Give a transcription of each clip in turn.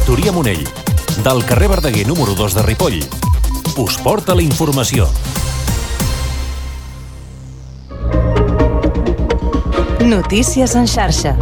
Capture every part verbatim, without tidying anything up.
Gestoria Monell, del carrer Verdaguer número dos de Ripoll, us porta la informació. Notícies en xarxa.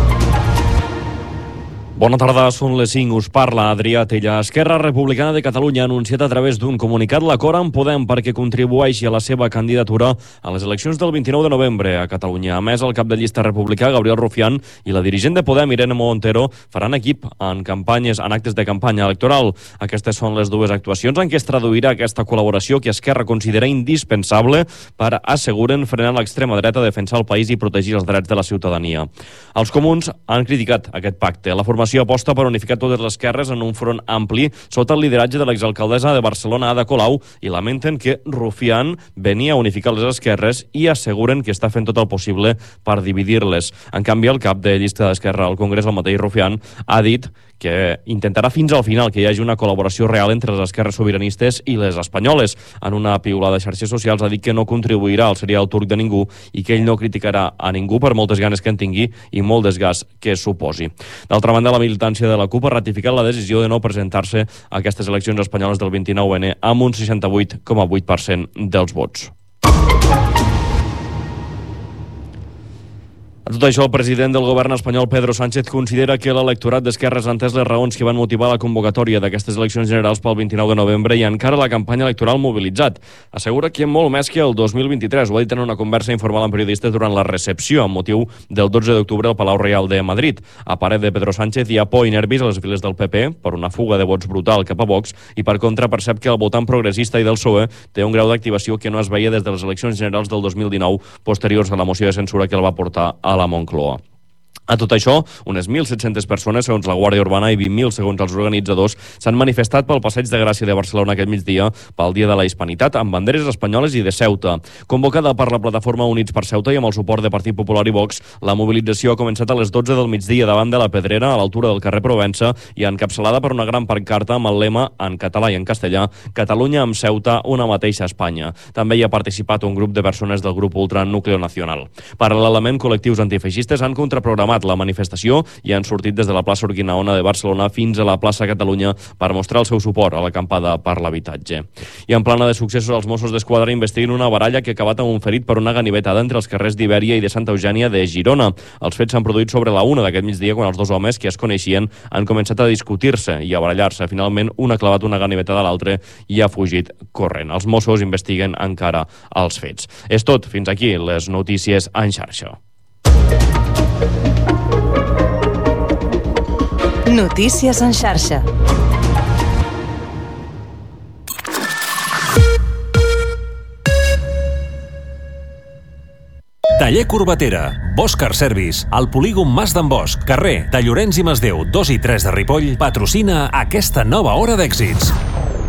Bona tarda, són les cinc. Us parla Adrià Tella. Esquerra Republicana de Catalunya ha anunciat a través d'un comunicat l'acord amb Podem perquè contribueixi a la seva candidatura a les eleccions del vint-i-nou de novembre a Catalunya. A més, el cap de llista republicà, Gabriel Rufián, i la dirigent de Podem, Irene Montero, faran equip en campanyes, en actes de campanya electoral. Aquestes són les dues actuacions en què es traduirà aquesta col·laboració que Esquerra considera indispensable per, asseguren, frenar l'extrema dreta, defensar el país i protegir els drets de la ciutadania. Els comuns han criticat aquest pacte. La formació aposta per unificar totes les esquerres en un front ampli sota el lideratge de l'exalcaldessa de Barcelona, Ada Colau, i lamenten que Rufián venia a unificar les esquerres i asseguren que està fent tot el possible per dividir-les. En canvi, el cap de llista d'Esquerra al Congrés, el mateix Rufián, ha dit que intentarà fins al final que hi hagi una col·laboració real entre les esquerres sobiranistes i les espanyoles. En una piulada de xarxes socials ha dit que no contribuirà al serial turc de ningú i que ell no criticarà a ningú per moltes ganes que en tingui i molt desgast que suposi. D'altra banda, la militància de la CUP ha ratificat la decisió de no presentar-se a aquestes eleccions espanyoles del vint-i-nou ene amb un seixanta-vuit coma vuit per cent dels vots. A tot això, el president del govern espanyol, Pedro Sánchez, considera que l'electorat d'esquerres ha entès les raons que van motivar la convocatòria d'aquestes eleccions generals pel vint-i-nou de novembre i encara la campanya electoral mobilitzat. Assegura que hi ha molt més que el dos mil vint-i-tres. Ho ha dit en una conversa informal amb periodistes durant la recepció amb motiu del dotze d'octubre al Palau Reial de Madrid. A parer de Pedro Sánchez, hi ha por i nervis a les files del P P per una fuga de vots brutal cap a Vox i, per contra, percep que el votant progressista i del P S O E té un grau d'activació que no es veia des de les eleccions generals del dos mil dinou, posteriors a la moció de censura que el va portar a la Moncloa. A tot això, unes mil set-centes persones, segons la Guàrdia Urbana, i vint mil, segons els organitzadors, s'han manifestat pel Passeig de Gràcia de Barcelona aquest migdia pel Dia de la Hispanitat, amb banderes espanyoles i de Ceuta. Convocada per la plataforma Units per Ceuta i amb el suport de Partit Popular i Vox, la mobilització ha començat a les dotze del migdia davant de la Pedrera, a l'altura del carrer Provença, i encapçalada per una gran pancarta amb el lema, en català i en castellà, Catalunya amb Ceuta, una mateixa Espanya. També hi ha participat un grup de persones del grup ultra Núcleo Nacional. Paral·lelament, col·lectius antifeixistes han contraprogramat la manifestació i han sortit des de la plaça Urquinaona de Barcelona fins a la plaça Catalunya per mostrar el seu suport a l'acampada per l'habitatge. I en plana de successos, els Mossos d'Esquadra investiguen una baralla que ha acabat amb un ferit per una ganivetada entre els carrers d'Ibèria i de Santa Eugènia de Girona. Els fets s'han produït sobre la una d'aquest migdia quan els dos homes que es coneixien han començat a discutir-se i a barallar-se. Finalment, un ha clavat una ganivetada a l'altre i ha fugit corrent. Els Mossos investiguen encara els fets. És tot. Fins aquí les notícies en xarxa. Notícies en xarxa. Taller Corbatera, Bosch Car Service, al polígon Mas d'en Bosch, carrer de Llorenç i Masdeu dos i tres de Ripoll, patrocina aquesta nova hora d'èxits.